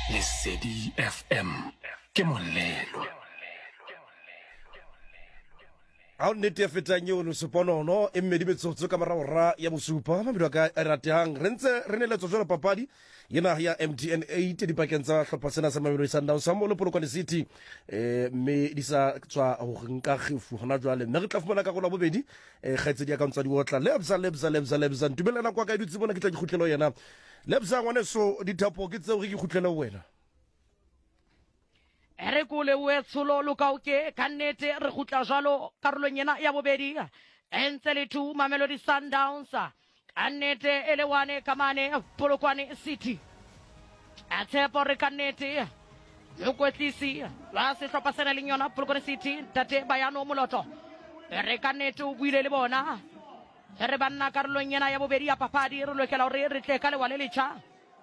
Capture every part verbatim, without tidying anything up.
Lesedi F M ke molelo. Ha o nnete ya fetang eo lo seponono e mmedi metsotso ka morara ya bosupa mabelo ka ratang re ntse re ne le tsotso papadi yena ya M T N eight di pakeng tsa hlopha sena sa Mamelodi Sundowns sa mo le Polokwane City eh me di sa tswa ho nka khifu hona jwale mme re tla fumana ka gola bobedi eh kgaitse di account tsa di otla lebza lebza lebza lebza ntumelana kwa ka ditsi bona ke tla di khutlelo yena lebza ngwane so di thapo ke tseo re ke khutlelo wena re kole we tsholo lokauke kannete re khutla jalo karolong yena ya bobedi entse le two Mamelodi Sundowns kannete ele wane kamane Polokwane City atshepo re kannete lokwetlisi la sehlopha sena le yona Polokwane City tate Bayano Moloto re kannete o buile le bona re banna karolong yena ya bobedi ya papadi re lokela hore re tle ka le wale le cha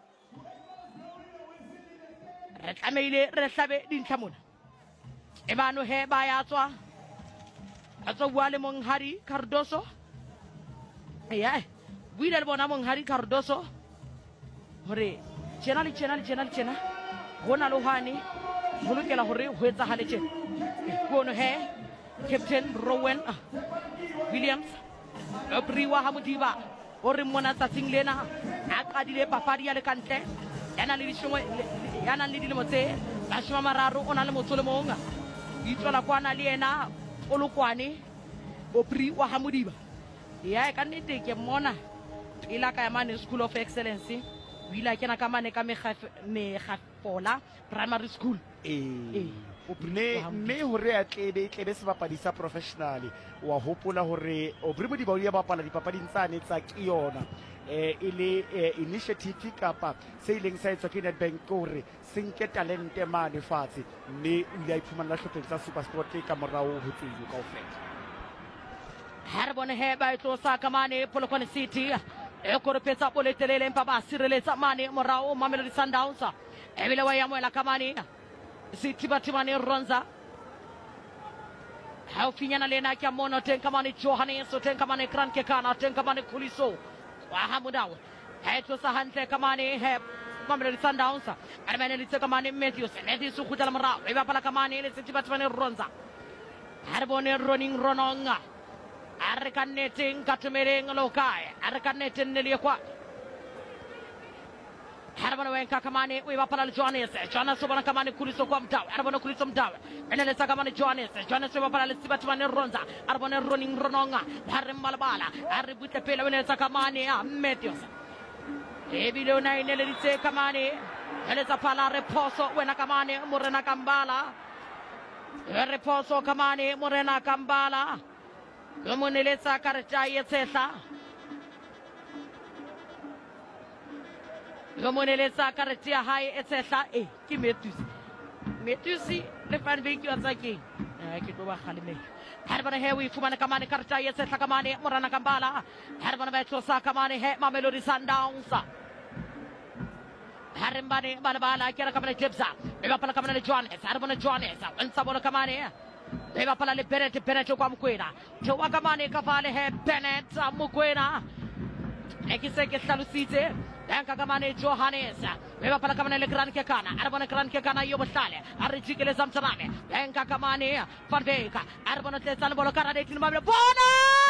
re tlameile re hlabe dintlha mona e bano he ba ya tswa a tswa bua le Monghadi Cardoso ya buile le bona Monghadi Cardoso hore tjena le tjena le tjena le tjena hona lo hane ho lokela hore ho etsahale tjena bono he Captain Rowan Williams Opriwa Hamudiba hore mona tsatsing lena a qadile papadi ya le kantle yana le dishongwe yana le dilemo tse mashome a mararo ona le motho le monga itlola kwana le yena Polokwane Opriwa Hamudiba ya ka nnete ke mona ila ka yamane School of Excellence wila kena ka mane ka Megafola Primary School eh ne me hore a tlebe tlebe se bapadi sa professionally wa hopola hore Opriwa di ba ya bapala dipapading tsane tsa kiona eh ile initiative kapa se ileng sa etswa ke Nedbank hore senke talente mane fatshe mme ile a iphumana hlopheng tsa Super Sport ka morao ho tseno kaofela Harbon he ba tlosa ka mane Polokwane City e korpetsa poletelele mpa ba sireletsa mane morao Mamelodi Sundowns e bile wa ya moela ka mane City batimane Ronza ha ufinyana lena kya mono tenka mane Johannes tenka mane Kran Kekana tenka mane Kuliso wa Hamudawa heto sa hantle kamane he Mamelodi Sundowns armene litse kamane Matthews Matthews khutla mara e ba pala kamane le City batimane Ronza harbone running rononga arkanete ngatumereng lokae arkanete nelie kwa harbone wenka kamane we ba pala Johannes Johannes bona kamane Kuliso kwa mtawa harbone Kuliso mtawa enele sa kamane Johannes Johannes we ba pala le City batimane Ronza harbone running rononga harmalbala arbute pele enele sa kamane Matthews ebile ona inele litse kamane ele sa pala reposo wena kamane Morena Kambala reposo kamane Morena Kambala lomonele sa kareta yetsetla lomonele sa kareta hae etsetla e ke Matthews Matthews le fan beki wa tsake eh ke tlo ba khaleme harbana he we fumana kamane kareta yetsetla kamane Morena Kambala harbana ba tlosa kamane he Mamelodi Sundowns harbane bana bala kera kamane Jebza e ba pala kamane Johannes harbana Johannes unsa bona kamane e ba pala le Bennett Bennett kwa Mokoena twa kamane ka vale he Bennett Mokoena e ke se ke hlalositse danka kamane Johannes e ba pala kamane le Kran Kekana arbona Kran Kekana yo bohlale a re jikele zamtsaname danka kamane Van Beek arbona tsetsa bolo kana de tin mabele bona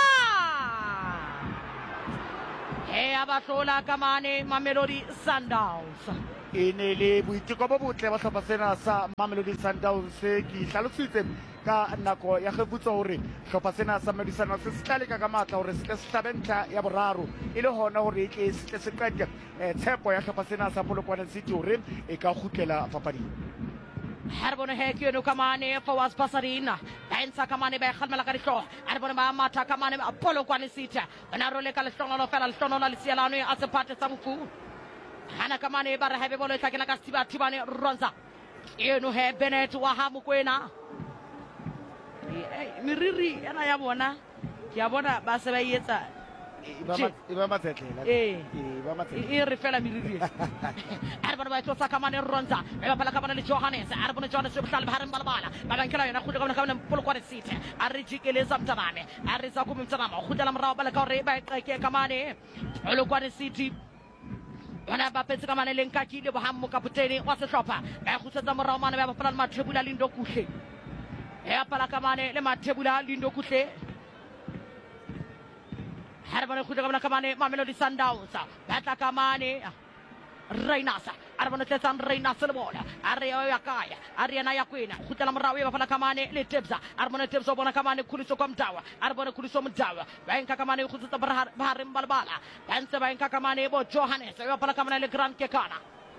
e abatlola kamane Mamelodi Sundowns ene le boiteko bo botle ba hlopha sena sa Mamelodi Sundowns ke hlalositse ka nako ya khefutso hore hlopha sena sa Mamelodi Sundowns se tlale ka matla hore se se tlabentla ya boraro ile hona hore ke se se qete tshepo ya hlopha sena sa Polokwane City hore e ka khutlela papading harbona he ke no kamane Fawaz Pasarina ensa kamane ba khalmela ka ditlo harbona ba matha kamane Polokwane City ona role ka lehlono lo fela lehlono la sielano a se pate sa bufu hana kamane ba re hebe bolo tla kena ka stiba tibane Ronza eno he Bennett wa Hamukwena miriri yana ya bona ya bona ba se ba yetsa e ba matsetlela eh e ba matsetlela e re fela miriri arbana ba tlosa kamane Ronza e ba pala kamane le Johannes arbana Johannes ba hlala baharem balabala ba bankela yona khutla kamane kamane Polokwane City a re jikele zamtsamane a re sa kumtsama khutla mrao bala ka re ba qeke kamane Polokwane City Wana ba petse ka mane leng ka ke le bohammo kapotene wa sehlopha ba khutsetsa morao mane ba bapala le Mathebula Lindo Kuhle e apala ka mane le Mathebula Lindo Kuhle ha ba re khutsa ka mane ka mane Mamelodi Sundowns ba tla ka mane Reinasa arabona tletsa Reinasa le bola are ya kaya are na ya kwena khutela morao e bapala ka mane le Tebza arabona Tebza bona ka mane Khuliso kwa Mtawa arabona Khuliso Mtawa ba enka ka mane khutsetsa Bahare Mbalabala ba ntse ba enka ka mane bo Johannes e bapala ka mane le Grand Kekana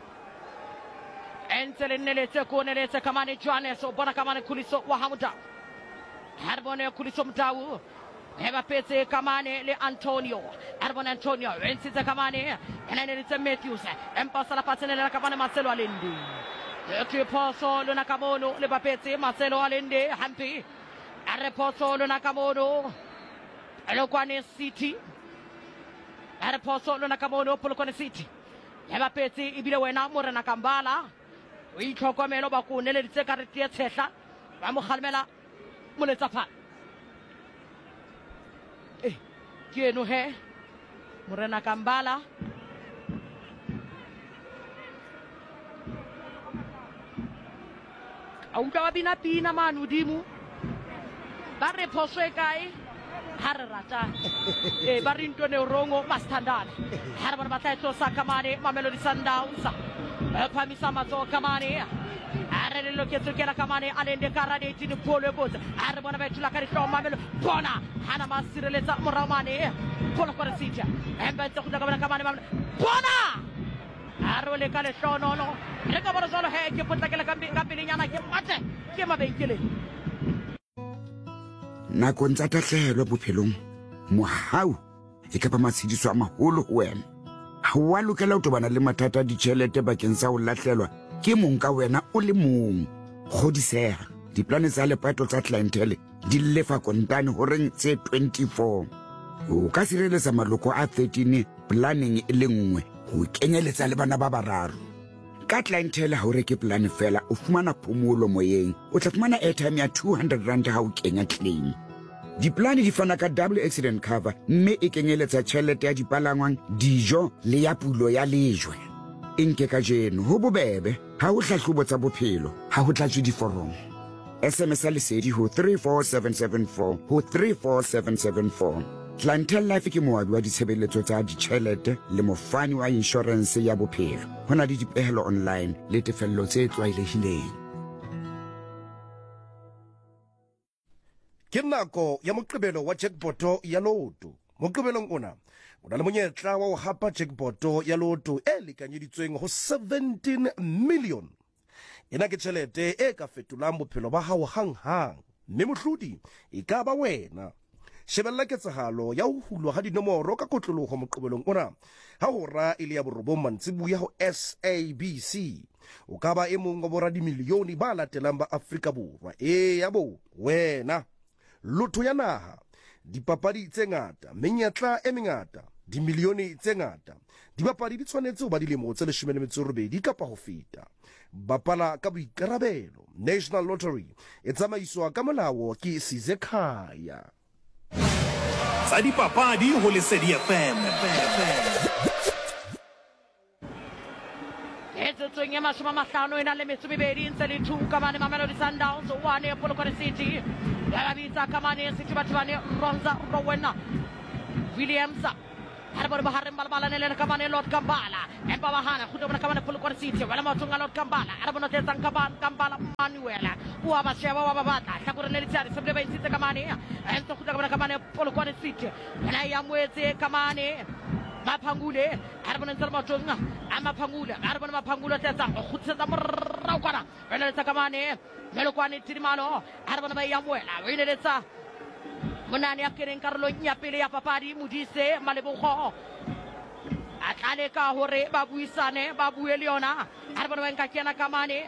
entse le nele tse ko nele tse ka mane Johannes o bona ka mane Khuliso wa Hamuda arabona Khuliso Mtawa Eba petse kamane le Antonio Arbon Antonio Rensitse kamane Enene litse Matthews Empasa la patene le kamane Marcelo Alende Eki poso le nakamono le bapetse Marcelo Alende Hampi Are poso le nakamono Elokwane City Are poso le nakamono Polokwane City Eba petse ibile wena Morena Kambala Uichokomelo bakune le litse karete tshehla ba mo khalmela moletsa pha Eh, ke eno he Morena Kambala Auta wa bina pina manu dimu ba re phoso e kae ha re rata eh ba re ntone rongo bastandana ha re bona ba tla tlosa kamane Mamelodi Sundowns ba phamisa matso kamane are le loketso ke la kamane Alende karane tini polo botsa are bona ba tula ka ri hloma melo bona hana masireletsa moramane polo kwa sitja emba tse khutla ka bona kamane bona are le ka le hlono no re ka bona solo he ke potla ke la kambi ngapelinyana ke mate ke mabenkele nako ntsa tahlelo bophelong mohau e ka ba matshidiso a maholo ho wena ha wa lokela ho tobana le mathata di tšhelete bakeng sa ho lahlelwa ke mong ka wena o le mong kgodisega diplane tsa lepato tsa clientele di lefa kontane ho reng tse twenty-four o ka sireletsa maloko a thirteen planning e le nngwe ho kenyeletsa le bana ba bararo ka clientele ha o reke plan fela o fumana phomolo moyeng o tla fumana airtime ya two hundred rand ha o kenya claim diplane di fana ka double accident cover mme e kenyeletsa tšhelete ya dipalangwang dijo le ya pulo ya lejwe Inke ka jeno ho bobebe ha ho hlahlobo tsa bophelo ha ho tlatswe diforomo S M S lesedi ho three four seven seven four ho three four seven seven four Clientele Life ke moabi wa ditshebeletso tsa ditjhelete le mofani wa insurance ya bophelo hona le dipehelo online le tefello tse tlwaelehileng ke nako ya moqebelo wa jackpot ya loto moqebelong ona o na le monyetla wa ho hapa jackpot ya loto e lekanyeditsweng ho seventeen million ena ke tšhelete e ka fetolang bophelo ba hao hanghang mme mohlodi e ka ba wena shebella ketsahalo ya ho hulwa ha dinomoro ka kotloloho moqebelong ona ha hora ile ya borobong mantsibuya ho S A B C o ka ba e mong wa bora dimilione ba latelang ba Afrika Borwa e ya bo wena loto ya naha dipapadi tse ngata menyetla e mengata dimilione tse ngata dibapadi di tshwanetse ho ba dilemo tse leshome le metso e robedi kapa ho feta bapala ka boikarabelo National Lottery e tsamaiswa ka molao ke Sizekhaya tsa dipapadi ho Lesedi F M Etsetsweng ya mashome a mahlano e na le metso e mebedi ntse le two kamane Mamelodi Sundowns one e Polokwane City ya bitsa kamane City batho bane Ronza Rowena Williams Harbor Bahare Mbalabala nele kamane Lord Kambala empa bahana khuto bona kamane Polokwane City wala matunga Lord Kambala arabona tsa Kambala Kambala Manuela wa ba sheba wa babata hlakore le tsari sebele ba intse kamane entse khuto bona kamane Polokwane City la ya mwetse kamane Maphangule arabona ntse matunga amaphangula arabona maphangula tsa khutsetsa morao kwana wena tsa kamane Melokwane Tirimalo arabona ba ya mwela wena letsa Monane ya kereng karolo nya pele ya papadi Modise Malebogo atlale ka hore ba buisane ba bue le yona ha bona ba nka kena kamane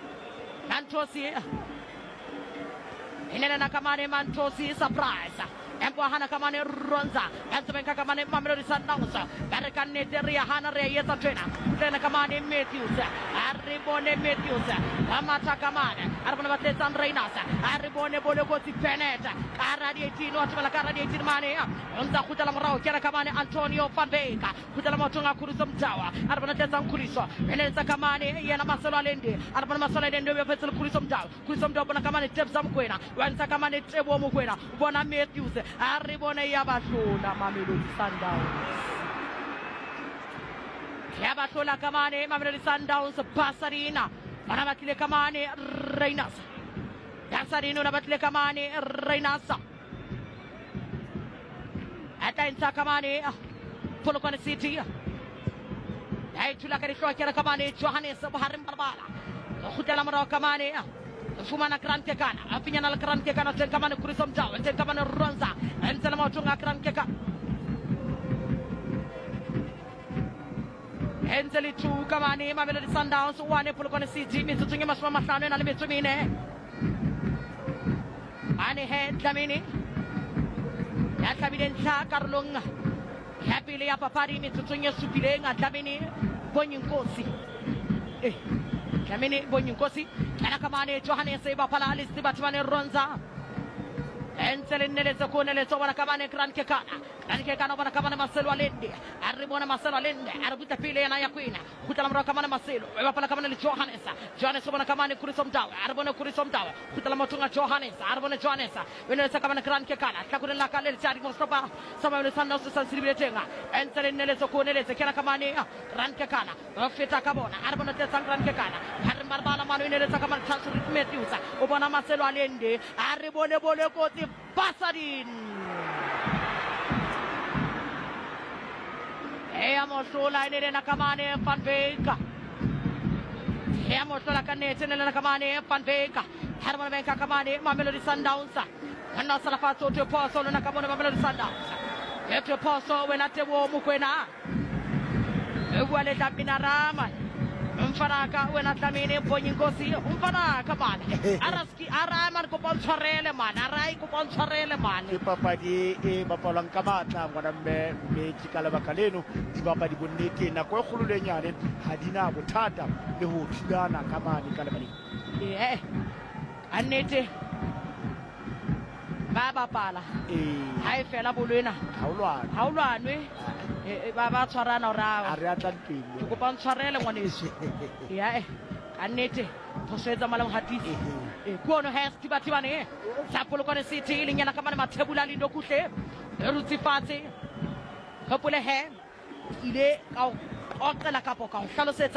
Mantosi inele na kamane Mantosi surprise empo hana kamane ronza entse benka kamane Mamelodi Sundowns bare kannete ria hana re yetsa tshena tena kamane Matthews aribone Matthews amata kamane aribone batletsa Reinasa aribone bole go tseneta kara di eighteen wa tshela kara di eighteen mane onza khutela morao kera kamane Antonio van Beek khutela motonga Khuriso Mtawa aribone tletsa Khuriso enetsa kamane yena Marcelo Alende aribone Marcelo Alende we fetsa Khuriso Mtawa Khuriso Mtawa bona kamane Tebza Mokwena wenza kamane Tebo Mokwena bona Matthews aribone yabahlola Mamelodi Sundowns yabahlola kamane Mamelodi Sundowns Pasarina bona batlile kamane Reinasa Pasarina bona batlile kamane Reinasa ata insa kamane Polokwane City ai tula ka dihloa kera kamane Johannes Boharim Barbala khutela morao kamane fumana Kranke Kana afinyana la Kranke Kana tsen kamane Khuriso Mtawa tsen kamane Ronza entsela motunga Kranke Kana enzeli tu kamane Mamelodi Sundowns one Polokwane City mitsotso nge masoma mahlano na le metso mene ane he Dlamini ya tlhabile ntlha karolong ya pele ya papadi metsotso nge supileng a Dlamini Bonyinkosi eh Dlamini Bonyinkosi kana kamane Johannes bapala alisti batmane Ronza enzele neletse ko neletse bona kamane Kranke Kana Kranke Kana bona kamane Marcelo Alende aribona Marcelo Alende aributa pile yana ya kwina khutela mro kamane Marcelo bapala kamane le Johannes Johannes bona kamane Khuriso Mtawa aribona Khuriso Mtawa khutela motunga Johannes aribona Johannes weneletse kamane Kranke Kana tlakure la kale tsari mo stopa sama le Sundowns sa silibetenga enzele neletse ko neletse kana kamane Kranke Kana rafeta kabona aribona tsa Kranke Kana harimbarbala mano neletse kamane Transfer Matthews o bona Marcelo Alende aribone bole ko Pasadin Ea mosola ine na kamane Van Beek Ea mosola kanete na kamane Van Beek Harmon Benka kamane Mamelodi Sundowns Wana sala faso to poso na kamane Mamelodi Sundowns Eto poso wena tewo Mokwena Ewale Dabinarama Mfaraka wena Dlamini Bonyinkosi Mfaraka man Araski Araman ko pontshwarele man arai ko pontshwarele man ke papadi e bapalwang ka matla ngwana mme me tsikala bakaleno di bapadi bonnete na ko kholo le nyane ha dina bothata le ho thulana ka mane ka lebali eh annete ba bapala eh ha e fela bolwena ha o lwana ha o lwanwe ba ba tshwarana orawa a re atla ntwele ke kopa ntshwarele ngwaneso ya eh annete thosetsa malang hatisi eh kono has tibathi bane sa Polokwane City lenyana kamane Mathebula lindo kuhle erutsi fatse khopole he ile ka o qela kapo ka o hlalosetsa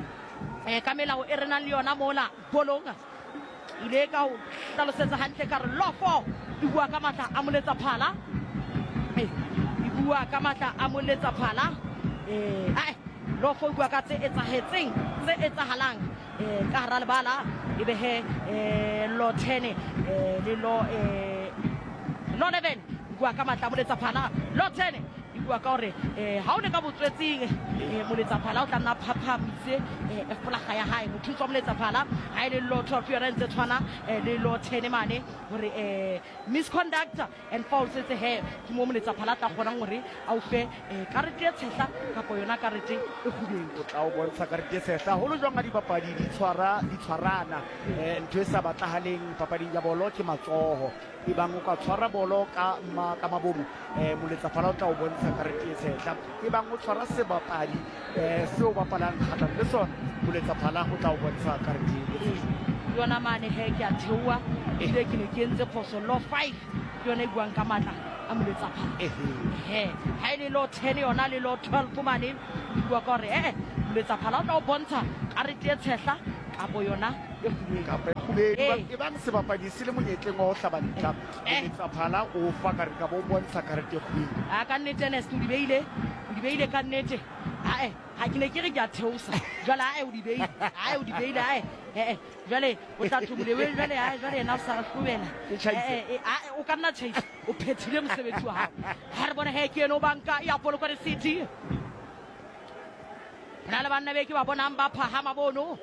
eh kamela o erena le yona mola bolonga ile ka o hlalosetsa hantle ka re lofo di bua ka matla a moletsa phala eh di bua ka matla a moletsa phala eh ai lofo bua ka tse etsahetseng tse etsahalang eh ka hara lebala ebe he eh lo ten eh le lo eh lo eleven bua ka matla a moletsa phala lo ten bua ka hore eh ha o ne ka botswetsing eh moletsa phala o tla nna phaphamise eh efolaga ya hae mothuso moletsa phala ha ile lo twelve yorentse tshwana le lo ten mane hore eh misconduct and false tse he ke mo moletsa phala tla gona hore a o fe karete tshehla kapo yona karete e khubeng o tla o bontsha karete tshehla holo jwang a dipapadi di tshwara di tshwarana eh ntwe sa batlahaleng papading ya bolo ke matsoho e bang o ka tshwara bolo ka ka mabomo eh moletsa phala o tla o bontsha karete tshehla e bang o tshwara se bapadi eh se o bapalang khata le sona moletsa phala o tla o bontsha karete yona mane he ke a theua ile ke ne ke ntse phoso lo five yona e buang ka matla a moletsa phala eh he ha ile lo ten yona le lo twelve mane e bua ka re eh moletsa phala o tla o bontsha karete tshehla kapo yona e khubeng ka e bang se bapadi se le monyetleng wa ho hlabantla moletsa phala o fa ka re ka bo bontsha karete khubeng a ka nnete ne stu di beile di beile ka nnete ha eh ha ke ne ke re ke a theosa jwale ha e o di beile ha e o di beile ha eh jwale o tla tumule we jwale ha jwale ena sa hlobela eh o ka nna chase o phethile mosebetsi wa hao ha re bona he ke no banka ya Polokwane City na le banna be ke ba bonang ba phahama bono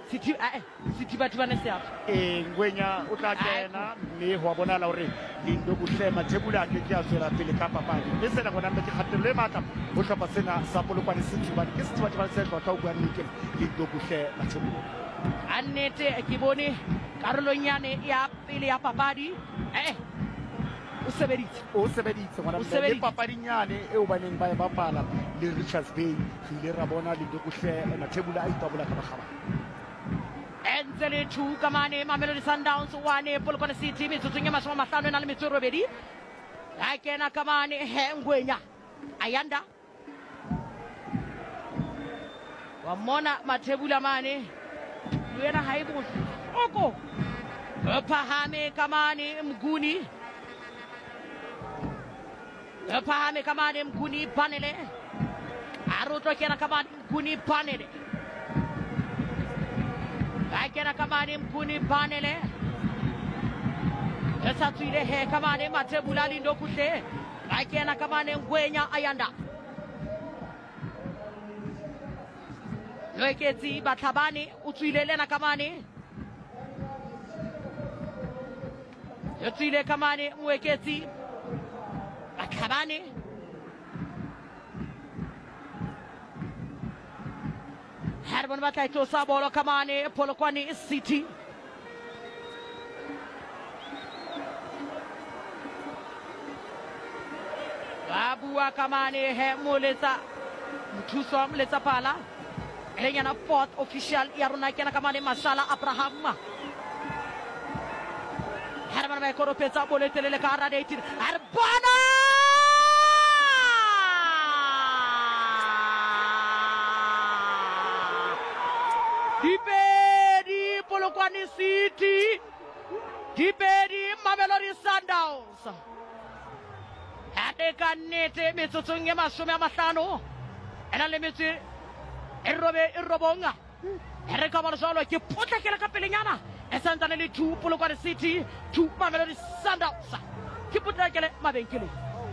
City eh City ba tibane se afa e Ngwenya o tla kena mme ho bonala hore Lindo Buhle mathebula a ke ke a tswela pele ka papadi mme sena bona mme ke kgatello e matla ho hlopha sena sa Polokwane City ba ke se batho ba se ka o bua nnete Lindo Buhle mathebula annete ke bone karolonyane ya pele ya papadi eh o sebeditse o sebeditse ngwana mme le papadinyane e o baneng ba e bapala le Richards Bay ile ra bona Lindo Buhle mathebula a itabola ka bagaba Enzele two kamane Mamelodi Sundowns one Polokwane City metsotso e mashome a mahlano na le metso e robedi a kena kamane he Ngwenya Ayanda wa mona mathebula mane yena haibu oko phahame kamane Mguni phahame kamane Mguni Panele aroto kena kamane Mguni Panele Akena kamane Mguni Panele esa tuile he kamane mathebula Lindo Buhle akena kamane Ngwenya Ayanda Loeketsi Batlhabane o tswile lena kamane o tswile kamane Moeketsi Batlhabane Harbon batla tlosa bolo kamane Polokwane City Babua kamane he moletsa mthuso moletsa pala Elenyana fourth official ya rona kena kamane Mashala Abraham Harbon ba koropetsa bolo telele ka hara date Harbana Dipedi Polokwane City Dipedi Mamelodi Sundowns Ate kanete metsotso e mashome a mahlano ena le metso e robe e robonga re ka bona jalo ke potlakela ka pelenyana e santsane le two Polokwane City two Mamelodi Sundowns ke potlakele mabenkele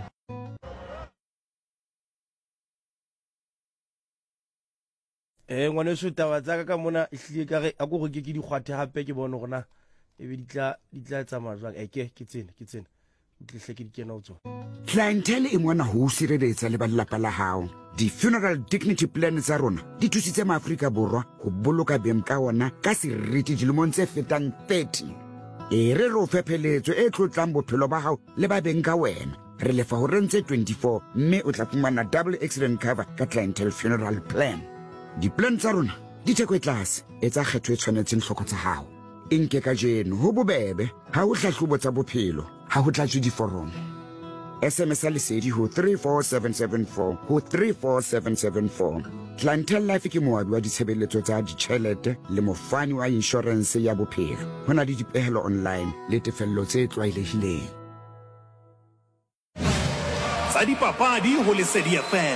eh ngwane se taba tsaka ka mona ehlile ka re a go go ke ke di kgwathe hape ke bone gona e be ditla ditla tsa majwang e ke ke tsene ke tsene tle ke dikena o tsona clientele e ngwana ho sireletsa le ba lelapa la hao di-funeral dignity plan tsa rona di thusitse maafrika borwa go boloka beng ka ona ka seriti dilemong tse fetang thirty e re re o fepheletso e tlotlang bophelo ba hao le ba beng ka wena re lefa ho rentse twenty-four mme o tla fumana double accident cover ka clientele funeral plan di-plan tsa rona di theko e tlase e tsa kgetho e tshwanetseng tlhoko tsa hao e nke ka jeno ho bobebe ha ho hlahlobo tsa bophelo ha ho tlatswe diforomo S M S a lesedi ho three four seven seven four ho three four seven seven four Clientele Life ke moabi wa ditshebeletso tsa ditjhelete le mofani wa insurance ya bophelo ho na le dipehelo online le tefello tse tlwaelehileng Tsa dipapadi ho Lesedi F M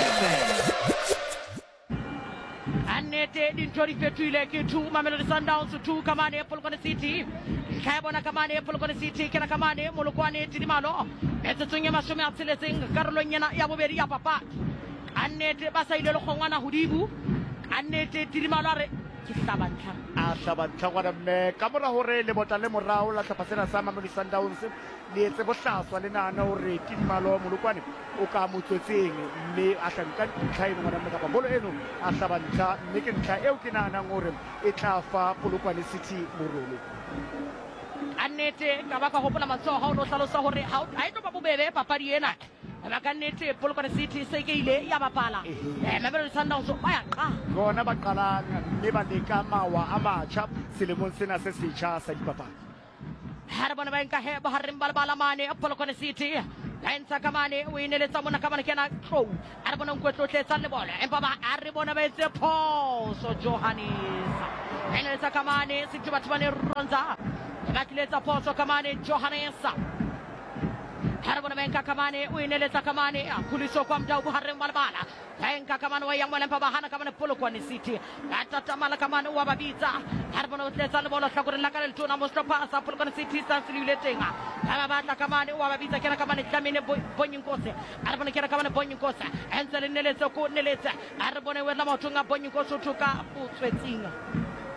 Annete dintho di fetohile ke two Mamelodi Sundowns two kamane Polokwane City ka bona kamane Polokwane City ke na kamane Molokwane Tidimalo etsotsong e mashome a tsheletseng karolonyana ya bobedi ya papadi annete ba sa ile le kgongwana hodibu annete Tidimalo a re ke hlabantla a hlabantla ngwana mme ka mora hore le botla le morao la hlopha sena sa Mamelodi Sundowns le etse bohlaswa le nana hore Tidimalo Molokwane o ka motswetseng mme a hlanka ntlha e ngwana mme ka bolo eno a hlabantla mme ke ntlha eo ke nana hore e tla fa Polokwane City morolo annete ka ba ka hopola matsoho o no hlalosa hore ha e tlo ba bobebe papadi ena ba ka nnete Polokwane City se ke ile ya bapala eh Mamelodi Sundowns ba ya qa bona ba qala mme ba leka mawa a matjha selemong sena se setjha sa dipapadi ha re bona ba nka he ba hareng ba bala mane Polokwane City Kainsa kamane o ineletsa mona kamane kena tlo a re bona nkwetlo tletsa le bona empa ba a re bona ba etse phoso Johannes ineletsa kamane City batho ba ne ronza ba tletsa phoso kamane Johannes ha re bona ba nka kamane o ineletsa kamane a khuliso kwa mdau hareng ba bala ba nka kamane wa yang mona empa ba hana kamane Polokwane City ba tatamala kamane wa babitsa ha re bona o tletsa le bona hlakoreng la ka le tona mo stopa sa Polokwane City sa silile tenga ba ba tla kamane wa babitsa kena kamane tlamene bonyinkose a re bona kena kamane bonyinkose entse le neletsa ko neletsa a re bona wela motho nga bonyinkose thuka botswetsinga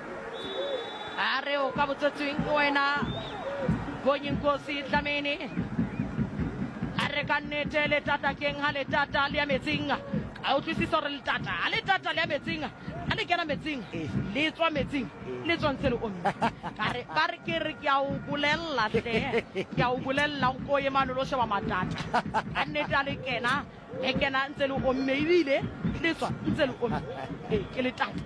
a re o ka botsotsweng wena Bonginkosi Dlamini a re ka nnete le tata keng ha le tata le ya metsing a utlwisisa hore le tata a le tata le ya metsing a le kena metsing le tswa metsing le tswa ntse le omme ka re ba re ke re ke a o bolella hle ke a o bolella o ko ye mano lo sheba matata a nnete a le kena le kena ntse le omme ebile le tswa ntse le omme eh ke le tata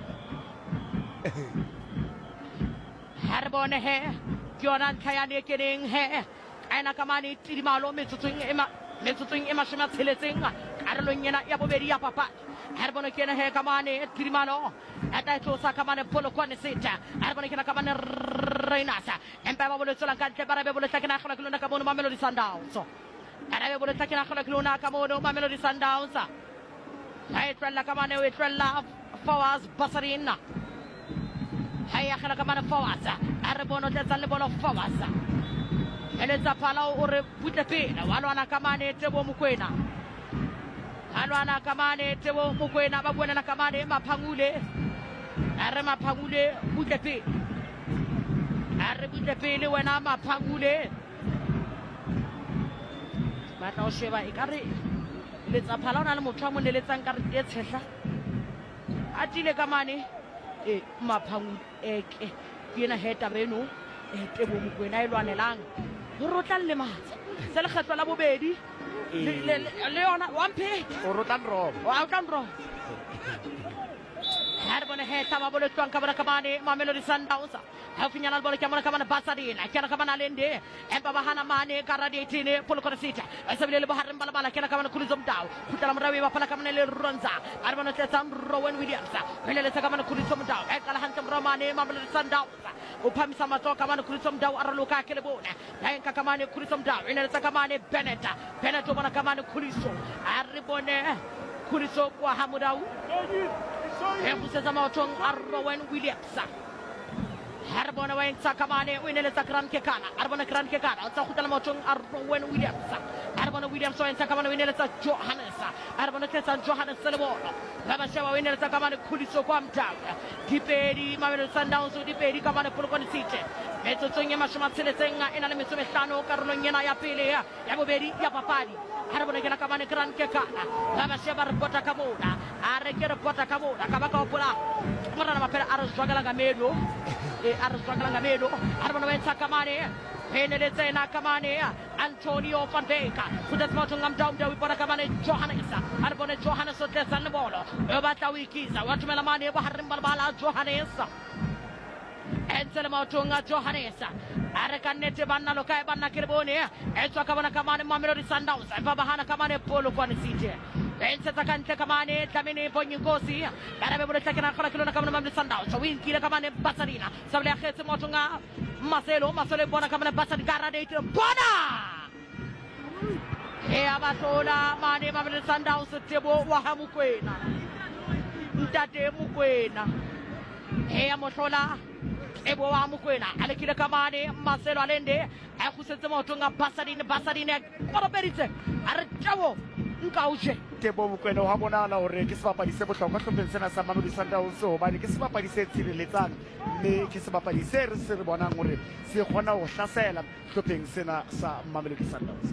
ha re bone he ke yona ntlha ya ne keneng he aina kamane tidimalo metsotsweng ema metsotsweng ema shema tsheletseng karolong yena ya bobedi ya papa ha re bone kena he kamane tidimalo ata tlosa kamane polokwane seta ha re bone kena kamane reinasa empa ba bole tsola ka ntle ba re be bole tlakena khona kulona ka bono Mamelodi Sundowns ara be bole tlakena khona kulona ka bono Mamelodi Sundowns hai trella kamane we trella Fawaz Basarina hai khana kamane Fawaz ara bono tletsa le bono Fawaz eletsa phala o re putle pena wa lwana kamane Tebo Mokoena halwana kamane Tebo Mokoena ba buena na kamane Maphangule are Maphangule putle pe are putle pele wena Maphangule batla o sheba e kare letsa phala ona le motho a mo neletsang ka re e tshehla a tile kamane e Maphangule eke yena heta beno e Tebo Mokoena e lwanelang o rotla le matsa se le kgetlo la bobedi le yona one pay o rotla ro wa tla ro har bone heta ba bole tswang ka bona kamane Mamelodi Sundowns ha finyana le bole ka mona kamane Basadina kana kamana lende empa ba hana mane ka radiatine polokora sita se bile le ba harren bala bala kana kamane Khuliso Mdau khutla mrawe ba phala kamane le Ronza har bone tsa Rowan Williams hele le sa kamane Khuliso Mdau e kala hantle mramane Mamelodi Sundowns o phamisa matso kamane Khuliso Mdau a raloka ke le bona la enka kamane Khuliso Mdau ene le sa kamane Bennett Bennett o bona kamane Khuliso a re bone Khuliso kwa Hamudau e busesa maotong a Rowan Williams Harbona weng sakamane winele sakran kekana Harbona kran kekana sa khutala maotong a Rowan Williams Harbona Williams weng sakamane winele sa Johannes Harbona tesa Johannes Selebono baba shewa winele sakamane Khuliso kwa Mdau dipedi Mamelodi Sundowns dipedi kamane polokwane site metsotsong e mashoma tsheletsenga ena le metso mehlano karolong yena ya pele ya bobedi ya papadi Harbona kena kamane kran kekana baba shewa repota kamona are ke repota kamona ka baka opola mona na mapela a re swagala ga medo e a re swagala ga medo Harbona weng sakamane penele tsena kamane Antonio van Beek kudet mo tungam down dawi bona kamane Johannes Harbona Johannes tletsa le bolo e batla wikiza wa tumela mane ba harrim balbala Johannes etsele mo tunga Johannes are kannete banna lo kai banna kirbone e tswa ka bona kamane Mamelodi Sundowns e ba bahana kamane polo kwa nisite Ense takante kamane Dlamini Bonginkosi Barabe bole takena khala kilona kamane Mamelodi Sundowns win kile kamane Basarina sable khetse motunga Marcelo Marcelo bona kamane Basarina garade bona e abatola mane Mamelodi Sundowns Tebo wa Mokoena Ntate Mokoena e amothola Tebo wa Mokoena ale kile kamane Marcelo alende a khusetse motunga Basarina Basarina poroberitse are tabo nka uje Tebo Mokoena ha bonala hore ke sebapadi se bohlokwa hlopheng sena sa Mamelodi Sundowns hobane ke sebapadi se tshireletsang mme ke sebapadi se re se re bonang hore se khona ho hlasela hlopheng sena sa Mamelodi Sundowns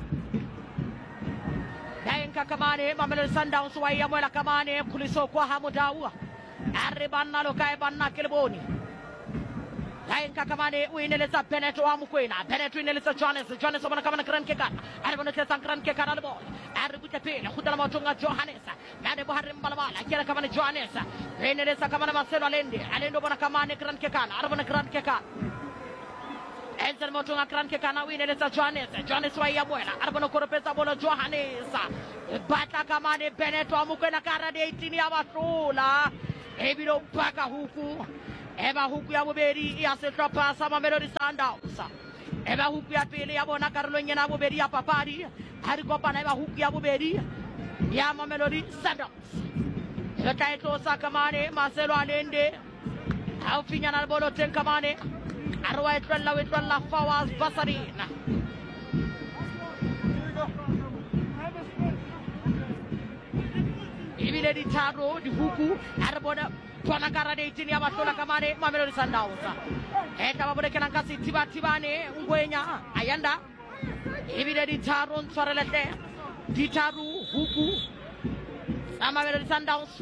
Daenka kamane Mamelodi Sundowns wa ya mola kamane Khuliso kwa Hamudau are banna lo kai banna keleboni Daenka kamane winele sa Bennett wa Mokoena Bennett winele sa Johannes Johannes bona kamane kran keka are bona tsa kran keka le bo are buta pele khutala matonga Johannes nade bo harrim balabala kera kamane Johannes winele sa kamane Marcelo Alende Alendo bona kamane kran keka are bona kran keka Enzel motonga kran keka na winele sa Johannes Johannes wa ya boela are bona koropesa bona Johannes bata kamane Bennett wa Mokoena kara de eighteen ya bathola ebilo baka huku eba huku ya bobedi ya setlhopha sa Mamelodi Sundowns eba huku ya pele ya bona karolong yena bobedi ya papadi ha re kopana eba huku ya bobedi ya Mamelodi Sundowns e tla tlosa kamane Marcelo Alende ha o finyana le bolo teng kamane a re wa etlwella o etlwella Fawaz Basarina ebile di tharo di huku ha re bona bona karade eighteen ya batlola kamane Mamelodi Sundowns eta ba bolekela ka sitiba tibane ngwenya ayanda ebile di tharo ntshwarelete di tharo huku sa Mamelodi Sundowns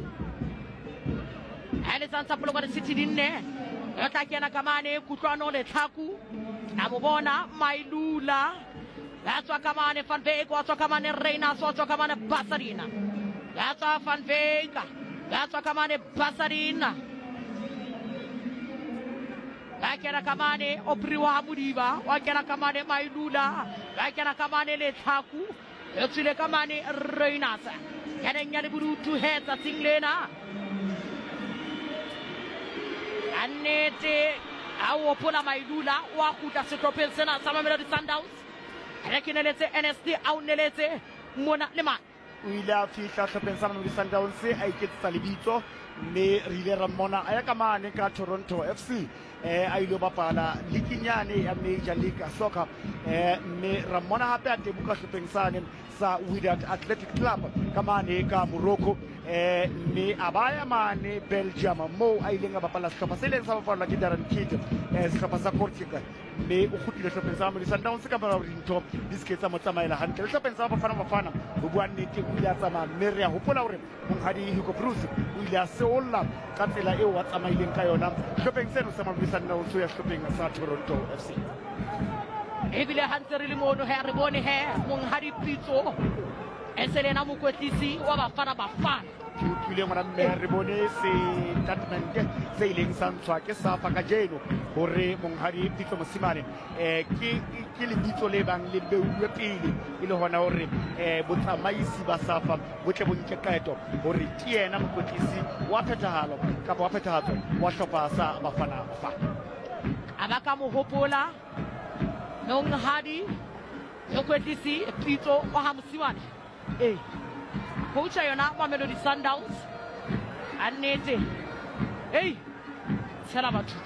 ele sansa polokwane city dinne yota kena kamane kutlwano le tlhaku amobona Mailula yatswa kamane Van Veek watswa kamane Reina watswa kamane Basarina yatswa Van Veek yatswa kamane Basarina yakena kamane Opriwa Mudiba wakena kamane Mailula yakena kamane le tlhaku yotsile kamane Reina yana nyale burutu heta singlena anete awo pola Mailula wa kuta setopel sena sama Mamelodi Sundowns rekineletse N S D au neletse mona lema o ile a fihla hlopeng sa Mamelodi Sundowns a iketsa lebitso mme re ile ra mmona a ya ka mane ka Toronto F C eh a ile bapala likinyane ya Major League Soccer eh mme ra mmona hape a tebuka hlopeng sane sa Wydad Athletic Club ka mane ka Morocco eh mme abaya mane Belgium mo a ile nga bapala sehlopha se leng sa bapala ke Darren Kidd eh sehlopha sa Kortrijk mme o khutile hlopeng sa Mamelodi Sundowns ka bara dintho di sketsa mo tsamaela hantle hlopeng sa bafana bafana go bua nnete o ile a tsamaya mme re a hopola hore monghadi Hugo Bruce o ile a seolla ka tsela eo a tsamaileng ka yona hlopeng seno sa Mamelodi Sundowns ya hlopeng sa Toronto F C ebile hantse re le mono he re bone he monghadi Pitso eselena mokwetlisi wa bafana bafana ke utlwile ngwana mme re bone se statement se ileng sa ntshwa ke safa ka jeno hore monghadi Pitso Mosimane eh ke ke le bitso le bang le beuwe pele ile hona hore eh botsamaisi ba safa botle bonke kaeto hore ke yena mokwetlisi wa phethahalo ka ba phethahatso wa hlopha sa bafana bafana abaka mo hopola monghadi mokwetlisi Pitso wa Mosimane eh coach yona Mamelodi Sundowns anete hey tsela batho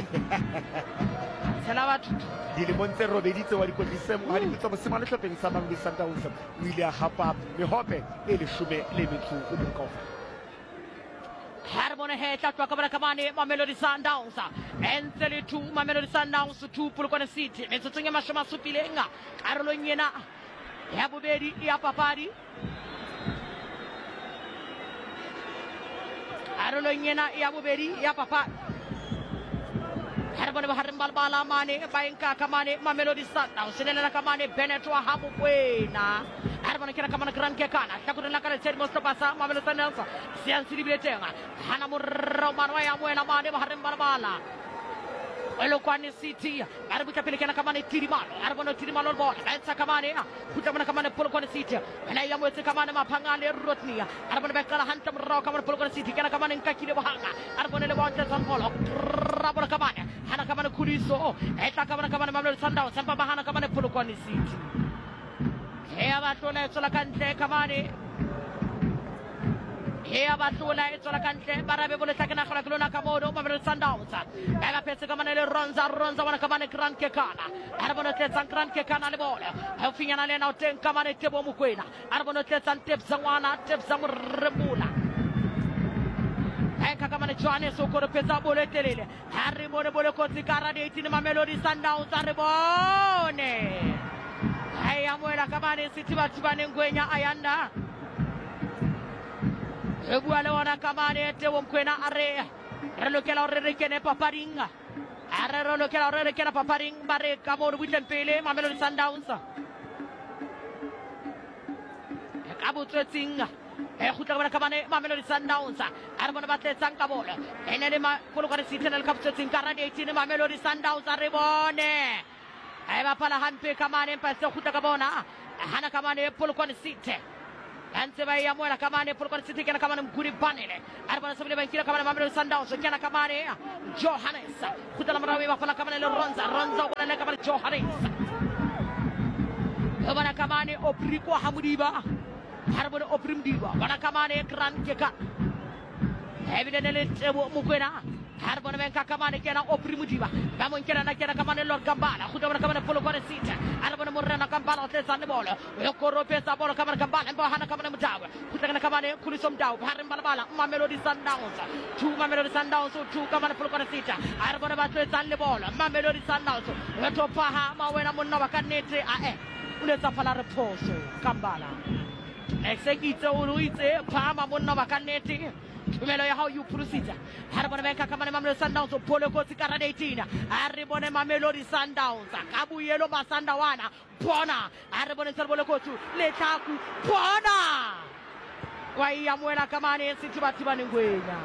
tsela batho di le montse robeditse wa dikotlise mo hadi Pitso Mosimane hlopeng sa Mamelodi Sundowns o ile a hapa mehope e le shome le metso o mokaofela Harbone he tlatwa ka kamane Mamelodi Sundowns entele two Mamelodi Sundowns two Polokwane City metsotsong ya mashoma supilenga karolong yena ya bobedi ya papadi karolong yena ya bobedi ya papadi Harbone ba harim balbala mane baenka kamane Mamelodi Sundowns senela kamane Bennett wa Hamukwena Harbone kena kamane Grand Kekana takutela kale Ted Mostopasa Mamelodi Sundowns sian silibiletenga hana muromano ya mwena mane ba harim balbala Polokwane City arabuta pelekana kamane Tirimalo arabona Tirimalo ball etsa kamane kutamana kamane Polokwane City ena ya mwetse kamane mapangale Rotnia arabona bekala hanta mro kamane Polokwane City kana kamane nkakile bahanga arabona le bonte san polo rabona kamane hana kamane Kuliso eta kamane kamane Mamelodi Sundowns samba bahana kamane Polokwane City ya batona etsola kantle kamane ya batona etsola kantle barabe bole takana khala klona kamodo Mamelodi Sundowns ela pese kamane le ronza ronza wana kamane Grand Kekana arabona tsetsa Grand Kekana le bola ha finyana le na oten kamane Tebo Mokwena arabona tsetsa Tebza wana Tebza Mremula eka kamane Johannes okoro pesa bole telele haribone bole kotsi karade eighteen Mamelodi Sundowns aribone haya mwela kamane City batibane ngwenya ayanda Ebuale wana kamane Tebo Mokwena are relokela orerekene paparinga are relokela orerekena paparing bare kamodo witempele Mamelodi Sundowns Kabu tsetsinga e khutla bana kamane Mamelodi Sundowns arbona batletsa ka bola enele ma Polokwane City nel kabu tsetsinga radi eighteen Mamelodi Sundowns are bone e bapala hampe kamane mpase khutla ka bona hana kamane Polokwane City Anse ba ya mwela kamane Polokwane City kana kamane Mkuri Banele arbana sabile ba kila kamane Mamelodi Sundowns kana kamane Johannes khutla marawi ba pala kamane Ronza Ronza wala kamane Johannes bana kamane Opriko Hamudiba harbona Oprimdiba bana kamane Grand Keka evidently Tebo Mokwena harbona benka kamane kena Oprimudiba bamon kena na kena kamane Lord Gambala khutla bana kamane Polokwane City harbona Morena Gambala otesa ne bola yokoro pesa bola kamane Gambala bahana kamane Mdawa kutaka kamane Kuliso Mdawa Harim Balabala Mamelodi Sundowns two Mamelodi Sundowns two kamane Polokwane City arbona batwe tsalle bola Mamelodi Sundowns to paha mawena monna bakanete a e unetsa fala rephoso kambala execute uruitse phama monna bakanete tumelo ya hao yu purusita arbona beka kamane Mamelodi Sundowns Polokwane karade eighteen arbona Mamelodi Sundowns kabuyelo basandawana bona arbona serbole kotu letaku bona waiya mwena kamane sitibatiba ngwenya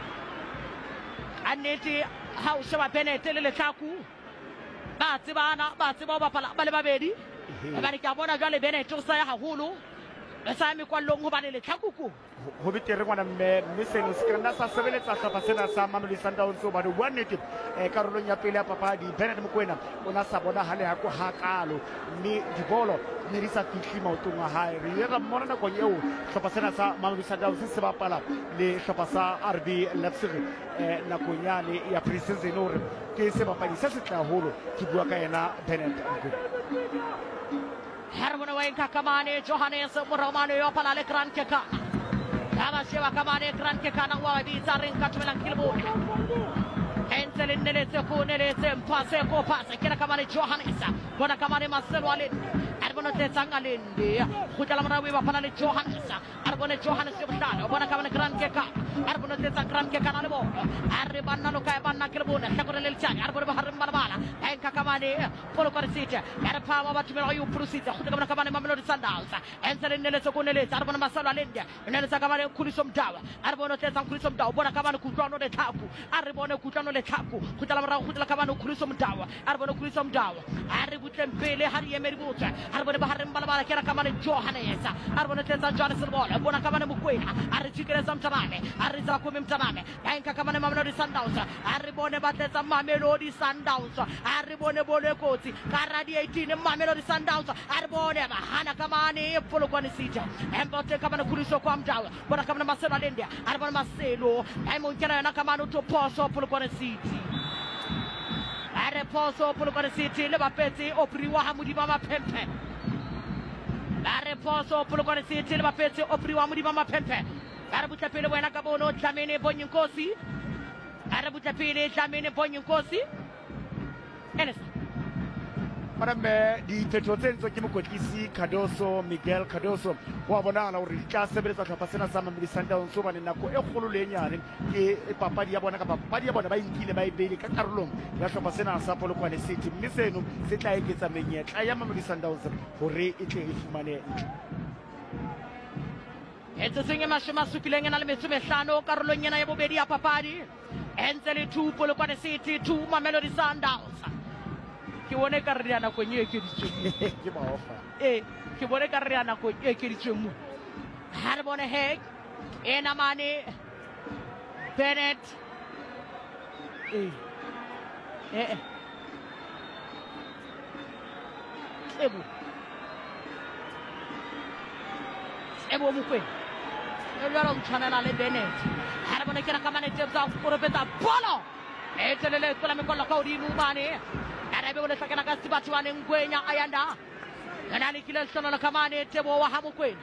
aneti hausa bapenete letaku batibana batiba bapala bale babedi bari ka bona jale beneto sa ya haholo sa mi kwa longo bale letaku ku ho bitere ngwana mme mme seno se kana sa sebeletsa hlapa sena sa Mamelodi Sundowns so ba di one net e karolong ya pele ya papadi Bernard Mokoena ona sa bona hale ha ko hakalo mme dibolo ne di sa fitli maotong a hae re ra mmona na kong eo hlapa sena sa Mamelodi Sundowns se bapala le hlapa sa R B Leipzig e na konyane ya pre-season hore ke se bapadi se se tla holo ke bua ka ena Bernard Mokoena Hermano Wenka kamane Johannes Romano yo pala le Gran Keka Kama shewa kamane Gran Keka na wa bi zarin katmelan kilbo Ensel nele se ko nele se mpase ko pase kira kamane Johannes bona kamane Marcelo Ale Arbona te sangalende kutala marawi wa pala le Johannes Arbona Johannes yobshalo bona kamane Gran Keka Arbona te sang Gran Keka na lebo Arbana no kay banna kilbo na takore le chani Arbona baharim balabala enka kamane Polokwane City yarpa wa batumelo yu prusita kutala kamane Mamelodi Sundowns Ensel nele se ko nele Arbona Marcelo Ale nele sa kamane Kuliso Mdawa Arbona te sang Kuliso Mdawa bona kamane kutano de taku Arbona kutano le taku kutala marawi kutala kamane Kuliso Mdawa Arbona Kuliso Mdawa Arbutle mbele hari emeri buta arbona baharim balabala kira kamane Johannes arbona teza Johannes bola bona kamane Mokoena arjikere zamtamane ariza kumi mtamane enka kamane Mamelodi Sundowns arbone bateza Mamelodi Sundowns arbone bole koti karadi eighteen Mamelodi Sundowns arbone bahana kamane Polokwane City embote kamane Kuliso kwa Mdawa bona kamane Marcelo Alende arbona Marcelo emunkera na kamane to poso Polokwane City Areposo Polokwane City le bapetse opriwa hamudi mama pempe Areposo Polokwane City le bapetse opriwa hamudi mama pempe Arabuta pele wena kabono Dlamini Bonyinkosi Arabuta pele Dlamini Bonyinkosi Enes Madame di Petrotenzo ke mokotlisi Cardoso Miguel Cardoso wa bona hore di tla sebeletsa tlhapa sena sa Mamelodi Sundowns so ba nako e kgolo le nyane ke papadi ya bona ka papadi ya bona ba inkile ba ibele ka karolong ya tlhapa sena sa Polokwane City mme seno se tla eketsa menyetla ya Mamelodi Sundowns hore e tle e fumane Etso singe mashima supileng na le metso mehlano karolong yana ya bobedi ya papadi Enzele two Polokwane City two Mamelodi Sundowns ke bone ka re ana kwenye ke ditse ke ba ofa eh ke bone ka re ana kwenye ke ditse mo ha re bone he ena mane Bennett eh eh ebo ebo mukwe elo mtshana le Bennett ha re bone ke ra kamane tebza go repeta polo e telele tsola me kolla ka odimo mane Arabe wala sakana ka sibati wane ngwenya ayanda Nani kile sono la kamane tebo wa Mokoena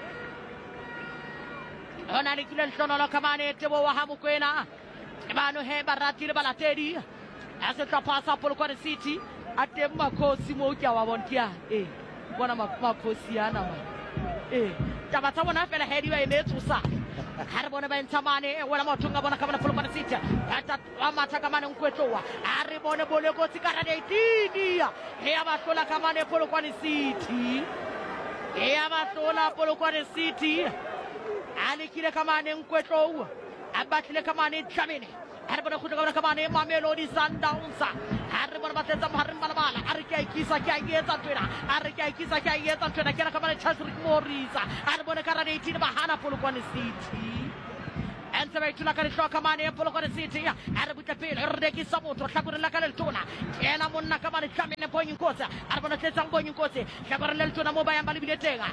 Nani kile sono la kamane tebo wa Mokoena Ebano he barati le balateri Ase pasa Polokwane City ate makosi mo kya wa bontia eh bona makosi ana ma eh tabata bona fela hedi wa emetsusa Harbona ba ntamane wala motunga bona kamana Polokwane City ata amata kamane nkwetowa aribone bole go tikarade tidia he abasola kamane Polokwane City he abasola Polokwane City ali kile kamane nkwetowa abatile kamane Dlamini Harbona kutoka kamane Mamelodi Sundowns Harbona bateza Maharim Balabala arika ikisa kya yeta twena arika ikisa kya yeta twena kila kamane Chasrick Morris Harbona karade eighteen bahana Polokwane City Ensebe tulakale shoka mane Polokwane City arabuta pele redeki samoto hlakore lakale tona ena monna kamane Dlamini Bonyinkosi arbona tsetsa Bonyinkosi hlakore le tona mo ba yamba libiletega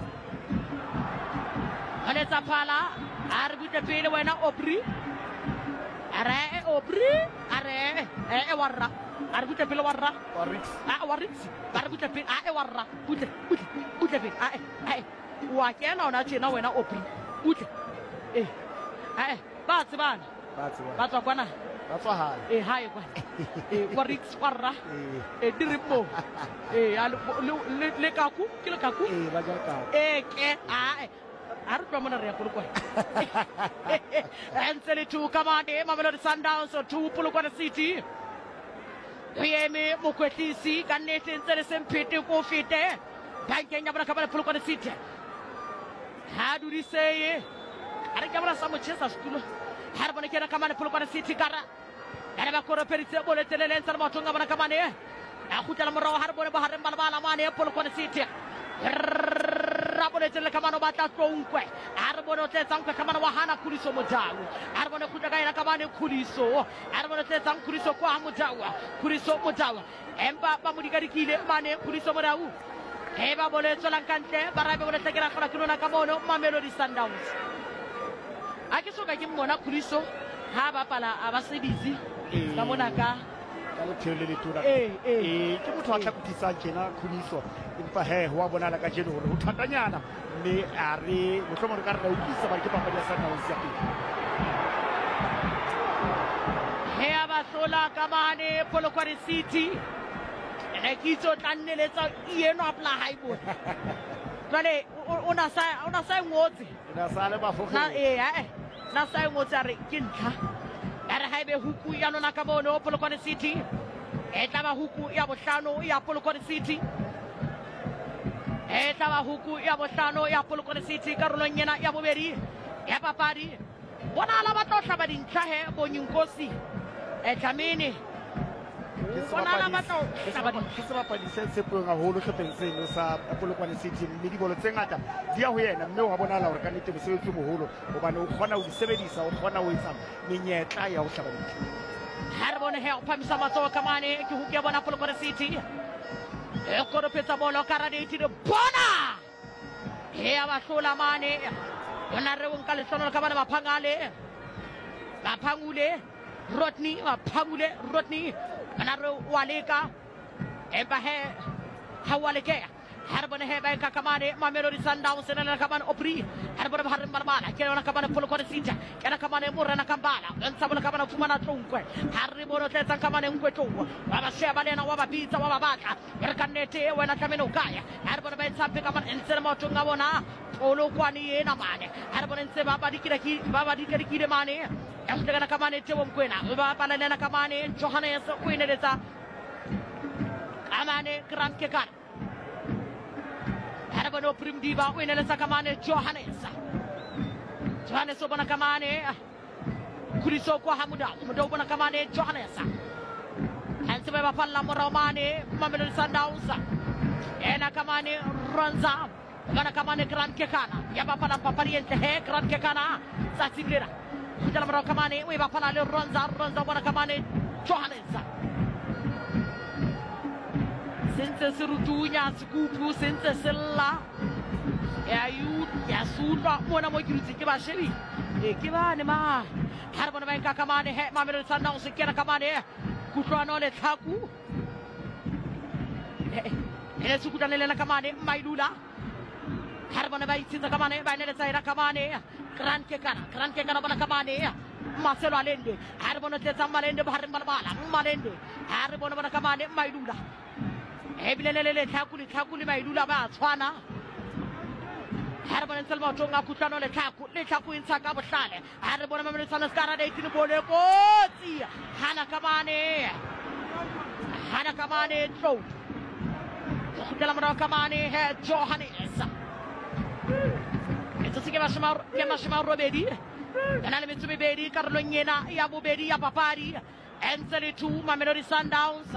Aleza pala arabuta pele wena Opri Are Opri are e warra arabuta pele warra Warrix ah Warrix arabuta pele ah e warra buta buta buta pele ah eh wa kena ona tjena wena Opri utle eh eh ba tsebana ba tseba ba tswa kwana ba tswa ha eh hae kwa eh kwa Rix kwarra eh diripo eh ya le le kaku ke le kaku eh ba ja ka eh ke a a re twa mona re ya go kwa Ensele two Kamane Mamelodi Sundowns two Polokwane City Yeme mokwetlisi ka nnete ntse le semphete ko fete bankeng ya bona ka bana Polokwane City ha dudiseye a re ka bona sa mochesa stulo ha re bona ke na Kamane Polokwane City kara ya ba koro peritse bole telele ntse mo tonga bona Kamane a khutela morao ha re bone ba hareng bana bala mane Polokwane City rabone tele Kamane ba tla tlonkwe a re bone o tletsa nkwe Kamane wa hana khuliso mojawu a re bone khutla ka ena Kamane khuliso a re bone tletsa khuliso kwa mojawu khuliso mojawu empa ba modikadikile mane khuliso mojawu e ba bole tsela kantle ba rabe bole tsekela kgola ke lona ka mono Mamelodi Sundowns a ke soka ke mmona khuliso ha ba pala a ba se busy ka mona ka ka le thele le tona eh eh ke motho a tla kutisa tjena khuliso empa he ho a bona la ka jeno hore ho thatanyana mme a re mohlomong re ka re la utlwisa ba ke papadi ya Sundowns ya pele he aba hlola Kamane Polokwane City ene kitso tlanneletsa eno apla haibo jale ona sa ona sa ngotse ina sale ba fofe na eh eh na sa ngotse a re ke ntlha ya re haibe huku ya lona ka bono Polokwane City e tla ba huku ya bohlano ya Polokwane City e tla ba huku ya bohlano ya Polokwane City karolong yena ya bobedi ya papadi bona la ba tlo hlaba dintlha he bonyinkosi e tlamene bona la ba tlo hlaba dintlha ke se bapadi se se puong haholo hlopheng seno sa Polokwane City mme di bolo tse ngata di ya ho yena mme o ha bona la hore ka nnete mosebetsi moholo hobane o kgona ho di sebedisa o kgona ho etsa menyetla ya ho hlaba dintlha ha re bone he o phamisa matsoho Kamane ke huku ya bona Polokwane City e koropetsa bolo karaditi de bona he aba hlola mane yona re wonka le tsono ka bana maphangale maphangule Rodney maphangule Rodney ana re waleka e ba he ha waleke har bone he ba ka Kamane Mamelodi Sundowns ena ka bana Opri har bone har mbala ke ona ka bana Polokwane City ke na Kamane morena ka mbala ntsa bona ka bana fumana tlonkwe har re bona tletsa Kamane nkwe tlowa ba ba sheba lena wa ba bitsa wa ba batla re ka nete wena tlameno kaya har bone ba ntsape ka bana ntse mo tonga bona Polokwane yena mane har bone ntse ba ba dikira ki ba ba dikira ki de mane ya hleka na Kamane tebo mkwena ba pala lena Kamane Johannes o ineletsa Kamane Grand Kekana Harabano Primdiva wineletsa Kamane Johannes Johannes obona Kamane Khuliso kwa Hamuda Hamuda obona Kamane Johannes Hanse ba palla Moromane Mamelodi Sundowns ena Kamane Ronza obona Kamane Grand Kekana ya ba pala papariente he Grand Kekana sa siglera Kujala mara Kamane we ba pala le Ronza Ronza obona Kamane Johannes Sentse serutunya sekupu sentse sella ya yu ya suta mona mo kiruti ke ba shebi e ke ba ne ma har bona ba ka Kamane he Mamelodi Sundowns ke na Kamane kutlwana le tlhaku e sukuta le na Kamane Mailula har bona ba itsinza Kamane ba ne le tsaira Kamane Grand Kekana Grand Kekana bona Kamane Marcelo Alende har bona tletsa Malende ba har mbala Malende har bona bona Kamane Mailula Ebilelele tlhakuli tlhakuli Mailula ba tshwana ha re bona Selma Tonga kutlano le tlhaku le tlhaku intsa ka bohlale ha re bona Mamelodi Sundowns ka rada itini bole kotsi hana Kamane hana Kamane tlo kutela mara Kamane he Johannes etso se ke ba shema ke ma shema robedi ana le metso bebedi karolong yena ya bobedi ya papadi Ensele two Mamelodi Sundowns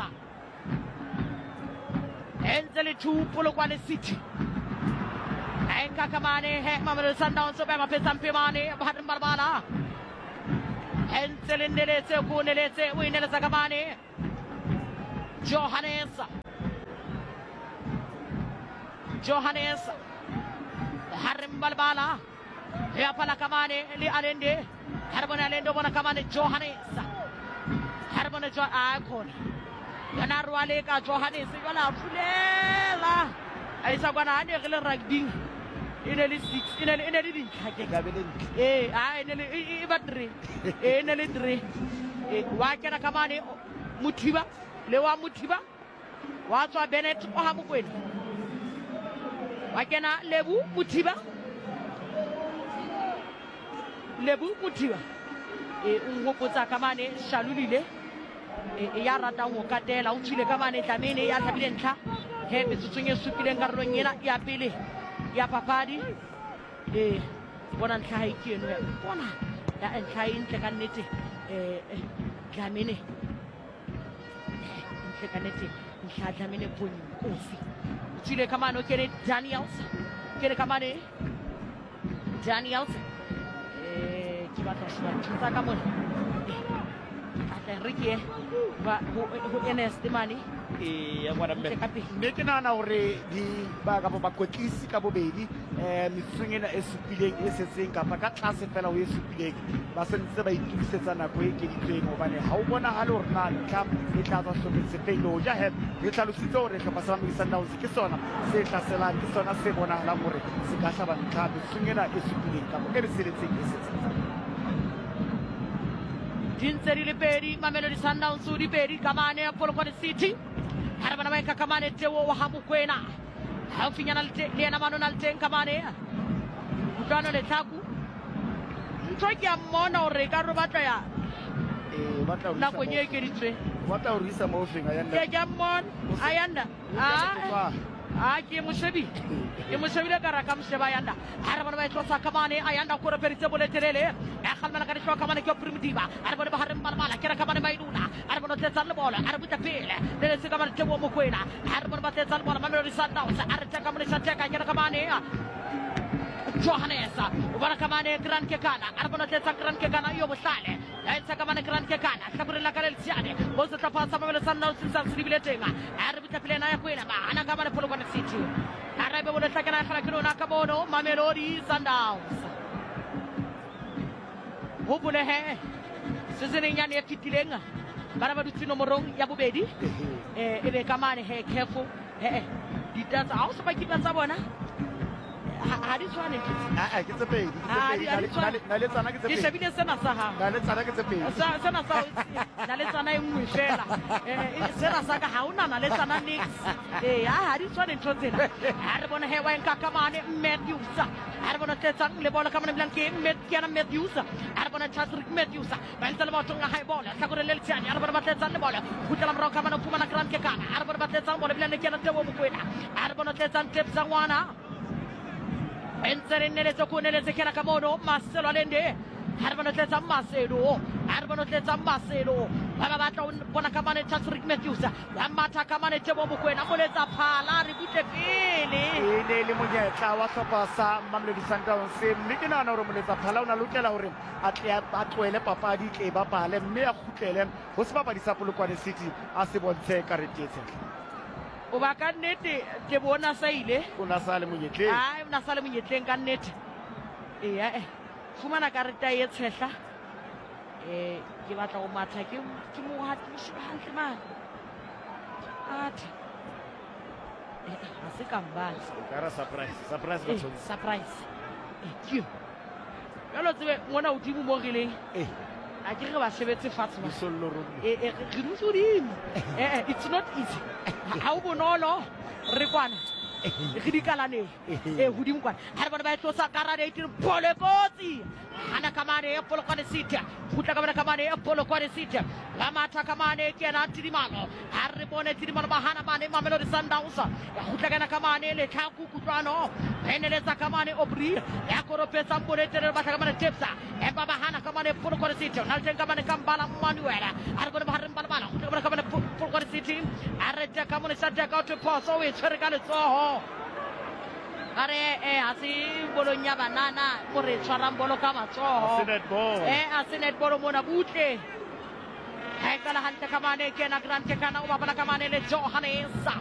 Enzele two Polokwane City Enka Kamane he Mamelodi Sundowns ba mapesa mpemane bahadin barbala Enzele neletse ko neletse o ineletse Kamane Johannes Johannes harim barbala ya pala Kamane li Alende harbona Alende bona Kamane Johannes harbona Jo akon yana ruwale ka Johannes wala fulela aisa bana ane gele rugby e ne le six e ne le e ne le dintlha ke Ka be le ntle. eh a e ne le e e ba three e ne le three e wa kena ka mane o- Mothiba le wa Mothiba wa tswa Bennett o ha Mokwena wa kena Lebu Mothiba Lebu Mothiba e o ngopotsa ka mane Shalulile e e ya rata go katela o tshile ka mane Dlamini ya tlhabile ntlha he metsotsong e supileng karolong ena ya pele ya papadi e bona ntlha ha e ke eno ya bona ya ntlha e ntle ka nnete eh eh, Dlamini ntle ka nnete ntlha ya Dlamini Bonkosi o tshile ka mane o kene Daniels kene ka mane Daniels eh ke batla go sheba tsa ka mona atla re ke ba ho ho Ernest Mane e ya bona mme Ntle ka pele. mme ke nahana hore di ba ka bo bakwetlisi ka bobedi um metsotsong ena e supileng e setseng kapa ka tlase fela ho e supileng ba sentse ba itukisetsa nako e keditsweng hobane ha o bonagale hore na ntlha e tla tswa hlopheng sefeng loja hep re tlhalositse hore tlhopha sa Mamelodi Sundowns ke sona se hlaselang ke sona se bonagalang hore se ka hlaba ntlha metsotsong ena e supileng kapa e re seletseng e setseng di ntse di le pedi Mamelodi Sundowns di pedi ka mane ya Polokwane City ha re bona ba ka mane Teo wa ha Mokwena ha o finyana le te- le ena mano na le teng ka mane utlwano le tlhaku ntho ke a mmona hore ka re batla ya e batla ho nakong e ekeditsweng batla ho re isa mo ofeng a ke yanda ke a mmona a yanda a a ke mo shebi ke mo shebile ka ra ka mo sheba yanda ha re bona ba tlosa ka mane a yanda ko re peritse boletelele a khalmana ka ditlo ka mane ke primitiva a re bona ba harem balabala ke ra ka mane maiduna a re bona tsetsa le bola a re buta pele le le se ka mane Tebo Mokwena a re bona ba tsetsa le bola Mamelodi Sundowns a re teka mane sa teka ke ra ka mane Johannes o bona ka mane Grand Kekana a re bona tsetsa Grand Kekana yo bohlale ya etsa ka mane Grand Kekana hlaboreng la ka le tsiane bo se tla pasa Mamelodi Sundowns sa se dibile teng a re buta pele na ya kwena ba ana ka mane Polokwane City a re be bona tla kana khala ke lona ka bono Mamelodi Sundowns ho bone he se se neng yane e fitileng bana ba dutse nomorong ya bobedi eh ebe ka mane he careful he di tatsa ha o se ba kipa tsa bona ha ha di tshwane ntho tse. a ke tse pedi ke Ha, tse di- pedi ha na di le- tshwane. na le- na le tsana ke tse ke pedi shebile sena sa gago na le tsana ke tse pedi Sa- sena sa na le tsana e nngwe fela Eh, eh, sena sa ka ha o na na le tsana nix ee ha ha di tshwane ntho tsena ha re bona he wa nka ka mane Matthews ha re bona tsetsang le bola ka mane blanke met ke na Matthews ha re bona Patrick Matthews ba ntse le batho nga ha bola tla go re le tsiane ha re bona ba tsetsang le bola hutela morao ka mane o fumana Grand Kekana ha re bona ba tsetsang bola bile ke na Tebo Mokwena ha re bona tsetsang Tepsa ngwana Enzere neletse ko neletse kena ka mono Marcelo Alende ha re bona tletsa Marcelo ha re bona tletsa Marcelo ba ba batla ho bona ka mane Patrick Matthews ba matha ka mane Tebo Mokwena mo letsa phala re butle pele e ne le monyetla wa hlopha sa Mamelodi Sundowns mme ke nahana hore moletsa phala o na lokela hore a tle a tlohele papadi tle e bapale mme a kgutlele ho se bapadi sa Polokwane City a se bontshe karete e tshehla o ba ka nnete ke bona sa ile o na sa le monyetleng ai o na sa le monyetleng ka nnete ee eh fumana kareta e tshehla eh ke batla go matha ke ke mo hatise hantle man atha eh ha se ka mbala ka ra surprise surprise eh batho surprise eh ke jalo tsebe mona o dimo mo rileng eh a ke re ba shebetse fatshe ba sollo ro eh eh re dutse hodimo eh eh it's not easy ha o bonolo re kwana re di kalaneng eh hodimo kwana ha re bona ba tlosa karade e tire bole kotsi ana kamane ya Polokwane City kutla kamane kamane ya Polokwane City la matha kamane ke na tidimalo ha re bone tidimalo ba hana mane Mamelodi Sundowns ya kutla kana kamane le tlhaku kutlwano eneletsa kamane Obri ya koropetsa mbone tere ba kamane Tepsa e ba ba hana kamane Polokwane City na le kamane Kambala Manuel ha re bone ba harem balabala kutla kamane kamane Polokwane City a re teka kamane sa teka o tposo e tshwere ka letsoho are eh ha se bolonya banana gore tshwarang bolo ka matsoho netball eh a se netball mona butle ha e kala hantle kamane ke na Grand Kekana o bapala kamane le Johannes